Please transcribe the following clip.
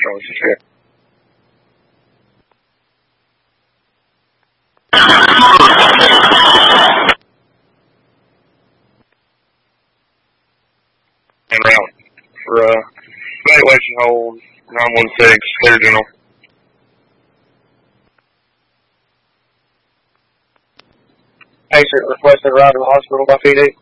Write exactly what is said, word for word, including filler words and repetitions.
Oh, this is here. En route for uh, evaluation hold nine one six, Clear General. Patient requested a ride to the hospital by P D.